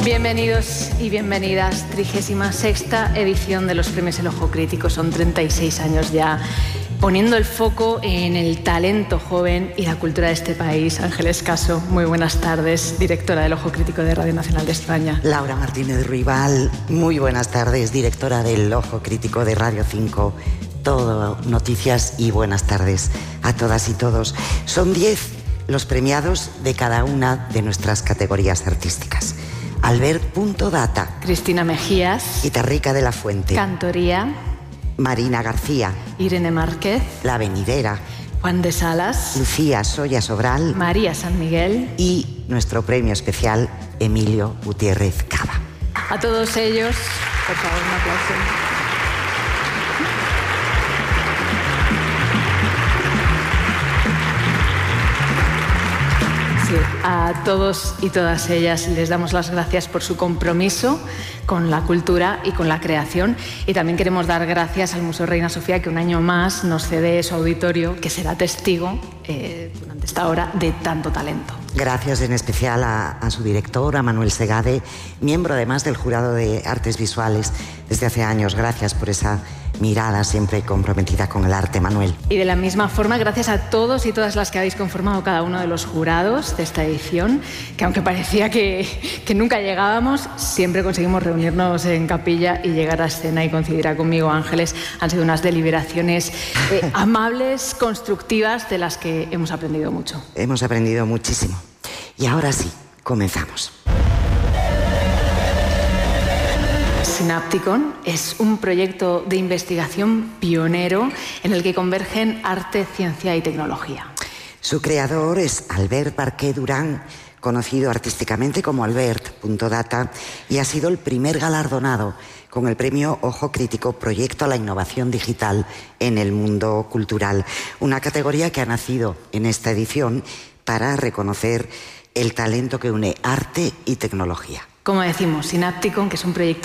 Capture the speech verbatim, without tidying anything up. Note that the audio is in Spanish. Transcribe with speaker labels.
Speaker 1: Bienvenidos y bienvenidas, trigésima sexta edición de los Premios El Ojo Crítico. Son treinta y seis años ya poniendo el foco en el talento joven y la cultura de este país. Ángeles Caso, muy buenas tardes, directora del Ojo Crítico de Radio Nacional de España.
Speaker 2: Laura Martínez Ruibal, muy buenas tardes, directora del Ojo Crítico de Radio cinco. Todo noticias y buenas tardes a todas y todos. Son diez los premiados de cada una de nuestras categorías artísticas. Albert.Data,
Speaker 1: Cristina Mejías,
Speaker 2: Guitarrica de la Fuente,
Speaker 1: Cantoría,
Speaker 2: Marina García,
Speaker 1: Irene Márquez,
Speaker 2: La Venidera,
Speaker 1: Juan de Salas,
Speaker 2: Lucía Soya Sobral,
Speaker 1: María San Miguel
Speaker 2: y nuestro premio especial, Emilio Gutiérrez Cava.
Speaker 1: A todos ellos, por favor, un aplauso. A todos y todas ellas les damos las gracias por su compromiso con la cultura y con la creación, y también queremos dar gracias al Museo Reina Sofía, que un año más nos cede su auditorio, que será testigo eh, durante esta hora de tanto talento.
Speaker 2: Gracias en especial a, a su director, a Manuel Segade, miembro además del Jurado de Artes Visuales desde hace años. Gracias por esa mirada siempre comprometida con el arte, Manuel.
Speaker 1: Y de la misma forma, gracias a todos y todas las que habéis conformado cada uno de los jurados de esta edición, que aunque parecía que, que nunca llegábamos, siempre conseguimos reunirnos en capilla y llegar a escena, y coincidirá conmigo, Ángeles, han sido unas deliberaciones eh, amables, constructivas, de las que hemos aprendido mucho.
Speaker 2: Hemos aprendido muchísimo. Y ahora sí, comenzamos.
Speaker 1: Synapticon es un proyecto de investigación pionero en el que convergen arte, ciencia y tecnología.
Speaker 2: Su creador es Albert Barqué Durán, conocido artísticamente como Albert.Data, y ha sido el primer galardonado con el premio Ojo Crítico Proyecto a la Innovación Digital en el mundo cultural, una categoría que ha nacido en esta edición para reconocer el talento que une arte y tecnología.
Speaker 1: Como decimos, Synapticon, que es un proyecto